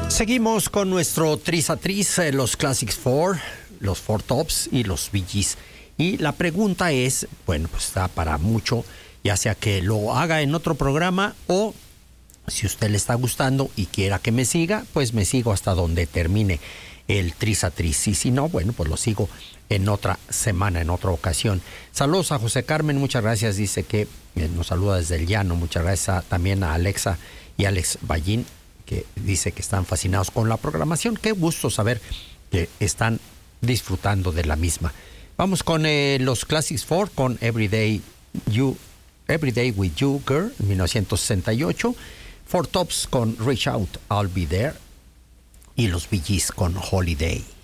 Seguimos con nuestro tris a tris, los Classics 4, los Four Tops y los Bee Gees. Y la pregunta es, bueno, pues está para mucho, ya sea que lo haga en otro programa o si usted le está gustando y quiera que me siga, pues me sigo hasta donde termine el tris a tris. Y si no, bueno, pues lo sigo en otra semana, en otra ocasión. Saludos a José Carmen, muchas gracias, dice que nos saluda desde el llano. Muchas gracias también a Alexa y Alex Ballín, que dice que están fascinados con la programación. Qué gusto saber que están disfrutando de la misma. Vamos con los Classics 4 con Everyday with You Girl, 1968. Four Tops con Reach Out, I'll Be There. Y los Bee Gees con Holiday.